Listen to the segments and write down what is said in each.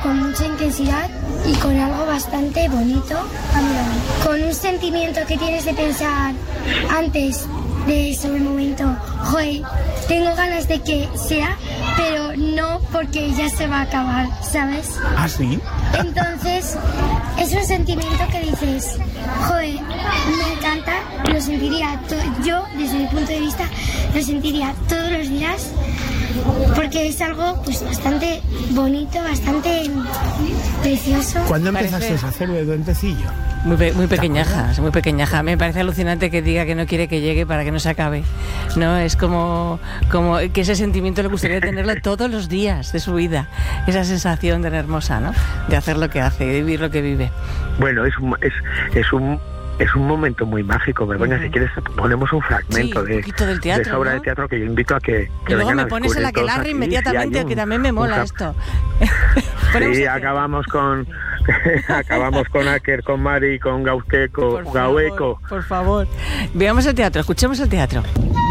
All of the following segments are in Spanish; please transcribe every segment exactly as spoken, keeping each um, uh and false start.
con mucha intensidad y con algo bastante bonito, con un sentimiento que tienes de pensar antes de ese momento, joder, tengo ganas de que sea, pero no porque ya se va a acabar, ¿sabes? ¿Ah, sí? Entonces, es un sentimiento que dices, joder, me encanta, lo sentiría, to- yo desde mi punto de vista, lo sentiría todos los días, porque es algo pues bastante bonito, bastante precioso. ¿Cuándo Parece- empezaste a hacer de duendecillo? Muy, pe- muy pequeñaja, muy pequeñaja. Me parece alucinante que diga que no quiere que llegue para que no se acabe. No, es como, como que ese sentimiento le gustaría tenerlo todos los días de su vida. Esa sensación tan hermosa, ¿no? De hacer lo que hace, de vivir lo que vive. Bueno, es un, es, es un es un momento muy mágico. Begoña, Ujú. si quieres ponemos un fragmento Sí, un de, poquito del teatro, de esa obra ¿no? de teatro que yo invito a que, que Y luego vengan me a pones el descubrir todos aquelarre aquí. inmediatamente, Sí, hay que un- también me mola un esto. cap- Ponemos Sí, el teatro. acabamos con acabamos con Aker, con Mari, con Gauqueco, Por favor, Gaueco. por favor. Veamos el teatro, escuchemos el teatro.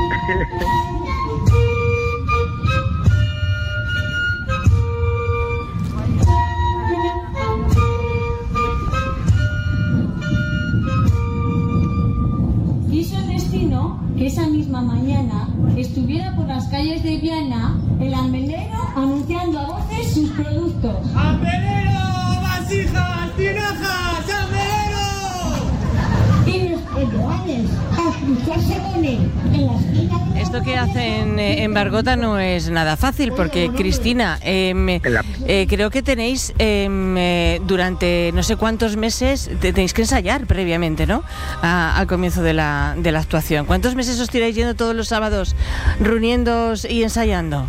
Quiso el destino que esa misma mañana estuviera por las calles de Viana el almenero anunciando a voces sus productos. ¡Almenero! ¡Vasijas! ¡Tinajas! ¡Almenero! Y los peruanes a escucharse con él en la esquina de la Esto que hacen eh, en Bargota no es nada fácil porque, Cristina, eh, me- En la- eh, creo que tenéis eh, eh, durante no sé cuántos meses, te- tenéis que ensayar previamente, ¿no? A- al comienzo de la, de la actuación. ¿Cuántos meses os tiráis yendo todos los sábados, reuniéndoos y ensayando?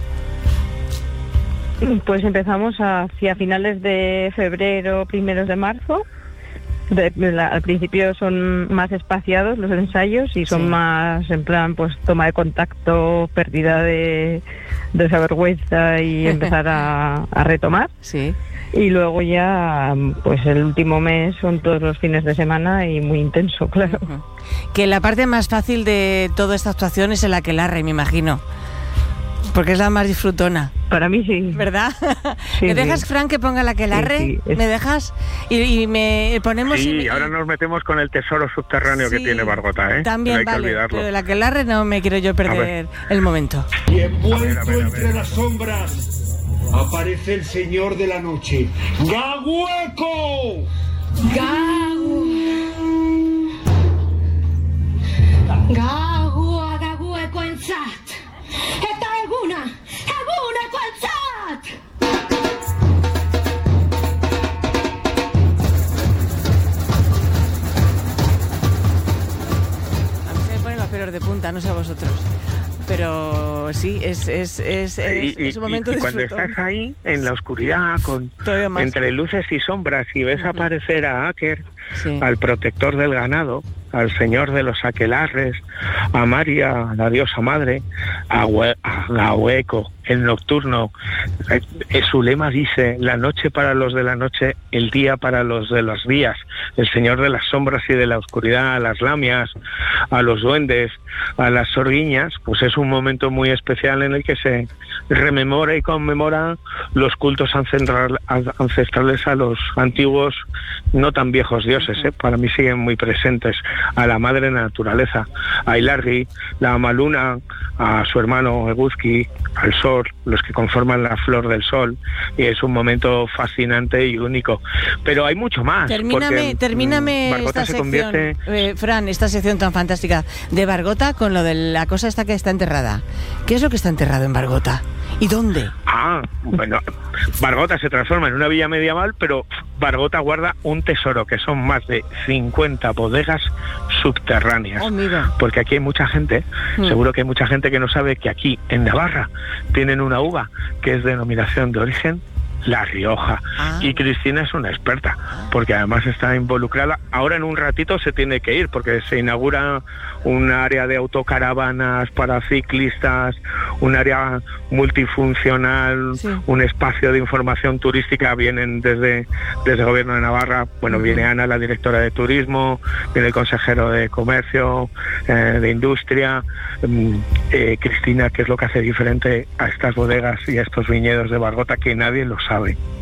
Pues empezamos hacia finales de febrero, primeros de marzo. De- la- al principio son más espaciados los ensayos y son Sí. más en plan pues toma de contacto, pérdida de, de esa vergüenza y empezar a, a retomar. Sí. Y luego ya pues el último mes son todos los fines de semana y muy intenso, claro. Ujú. Que la parte más fácil de toda esta actuación es el aquelarre, me imagino. Porque es la más disfrutona, Para mí sí. ¿verdad? Sí, ¿Me dejas, sí. Fran, que ponga el aquelarre? Sí, sí, es- ¿Me dejas? Y, y me ponemos... Sí, y- ahora nos metemos con el tesoro subterráneo que Sí, tiene Bargota, ¿eh? También No hay que vale, olvidarlo. pero el aquelarre no me quiero yo perder el momento. Y A ver, a envuelto ver, a entre ver. las sombras aparece el señor de la noche. ¡Gahueco! Gagua gagueko entzat! Eta eguna! Eguneko entzat! A mí se me ponen los pelos de punta, no sé a vosotros. Pero sí, es, es, es, es, Y, y- es un momento y cuando disfrutón. estás ahí en la oscuridad con Todavía más. entre luces y sombras y ves aparecer a Aker, Sí. al protector del ganado, al señor de los aquelarres, a María, la diosa madre, a, Hue- a Gaueco, el nocturno. Eh, eh, su lema dice: la noche para los de la noche, el día para los de los días. El señor de las sombras y de la oscuridad, a las lamias, a los duendes, a las sorguiñas, pues es un momento muy especial en el que se rememora y conmemora los cultos ancestral- ancestrales a los antiguos, no tan viejos dioses, ¿eh? Para mí siguen muy presentes, a la madre naturaleza, a Ilargi, la Amaluna, a su hermano Eguzki, al sol, los que conforman la flor del sol, y es un momento fascinante y único. Pero hay mucho más. Termíname, porque, termíname mm, Bargota esta se sección, convierte... eh, Fran, esta sección tan fantástica de Bargota con lo de la cosa esta que está enterrada. ¿Qué es lo que está enterrado en Bargota? ¿Y dónde? Ah, bueno, Bargota se transforma en una villa medieval, pero Bargota guarda un tesoro, que son más de cincuenta bodegas subterráneas. Oh, mira. Porque aquí hay mucha gente, Hmm. seguro que hay mucha gente que no sabe que aquí, en Navarra, tienen una uva que es denominación de origen La Rioja. Ah. Y Cristina es una experta, porque además está involucrada. Ahora en un ratito se tiene que ir, porque se inaugura un área de autocaravanas para ciclistas, un área multifuncional, Sí. un espacio de información turística. Vienen desde, desde el Gobierno de Navarra, bueno, Ujú. viene Ana, la directora de Turismo, viene el consejero de Comercio, eh, de Industria, mm, eh, Cristina, que es lo que hace diferente a estas bodegas y a estos viñedos de Bargota, que nadie lo sabe.